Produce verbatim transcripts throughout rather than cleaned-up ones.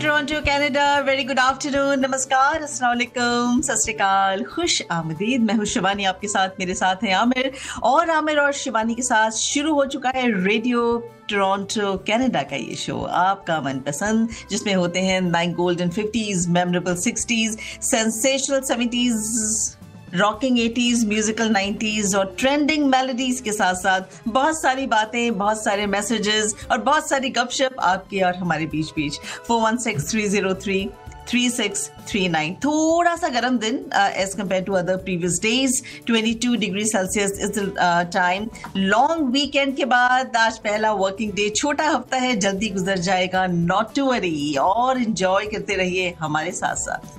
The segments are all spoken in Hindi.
Toronto Canada, very good afternoon, नमस्कार, अस्सलाम वालेकुम, सत श्री अकाल, खुश आमदीद। मैं हूँ शिवानी, आपके साथ मेरे साथ हैं आमिर, और आमिर और शिवानी के साथ शुरू हो चुका है रेडियो टोरंटो कनाडा का ये शो, आपका मनपसंद, जिसमें होते हैं nine golden fifties, memorable sixties, sensational seventies, rocking eighties, musical nineties और ट्रेंडिंग मेलोडीज के साथ साथ बहुत सारी बातें, बहुत सारे मैसेजेस और बहुत सारी गपशप आपके और हमारे बीच बीच। Four one six three zero three three six three nine. थोड़ा सा गर्म दिन as compare to other previous days. Twenty two degree Celsius is the time. Long weekend के बाद आज पहला वर्किंग डे, छोटा हफ्ता है, जल्दी गुजर जाएगा, नॉट टू वरी, और एंजॉय करते रहिए हमारे साथ साथ।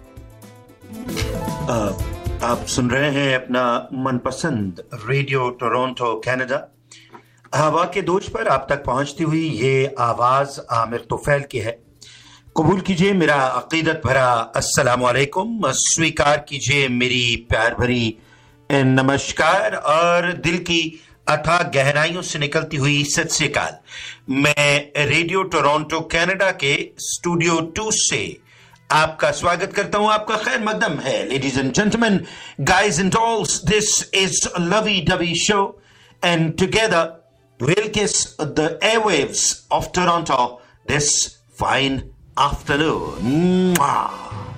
uh. आप सुन रहे हैं अपना मनपसंद रेडियो टोरंटो कनाडा। हवा के दोष पर आप तक पहुंचती हुई ये आवाज आमिर तोफैल की है। कबूल कीजिए मेरा अकीदत भरा अस्सलाम वालेकुम, स्वीकार कीजिए मेरी प्यार भरी नमस्कार, और दिल की अथाह गहराइयों से निकलती हुई सत श्री अकाल। मैं रेडियो टोरंटो कनाडा के स्टूडियो टू से आपका स्वागत करता हूं। आपका खैर मकदम है, ladies and gentleman, guys and dolls. This is lovey dovey show, and together we'll kiss the airwaves of Toronto this fine afternoon. Mwah.